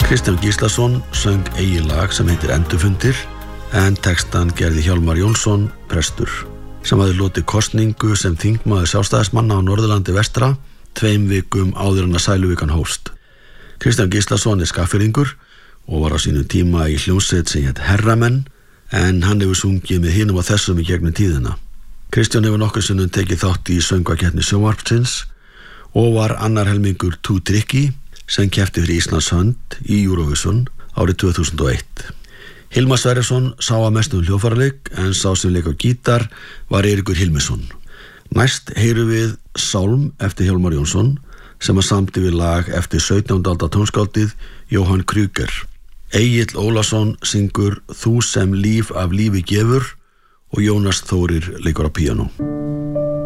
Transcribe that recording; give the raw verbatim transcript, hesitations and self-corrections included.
Kristján Gíslason söng eigið lag sem heitir Endurfundir, en textan gerði Hjálmar Jónsson, prestur, sem hafði lotið kosningu sem þingmaður Sjálfstæðismanna á Norðurlandi vestra tveim vikum áður en að Sæluvíkan hófst. Kristján Gíslason er Skagfirðingur og var á sínum tíma í hljómsveit sem hét Herramenn, en hann hefur sungið með hinum og þessum í gegnum tíðina. Kristján hefur nokkur sinnum tekið þátt í söngvakeppni sjónvarpsins og var annar helmingur Too Tricky sem keppti fyrir Íslands hönd í Eurovision árið tvö þúsund og eitt. Hilmar Sverrisson sá að mestu um hljóðfæraleik, en sá sem leik á gítar var Eiríkur Hilmisson. Næst heyrum við Sálm eftir Hjálmar Jónsson sem að samdi við lag eftir sautjándu aldar tónskáldið Jóhann Krüger. Egill Ólafsson syngur Þú sem líf af lífi gefur og Jónas Þórir leikur á píanó.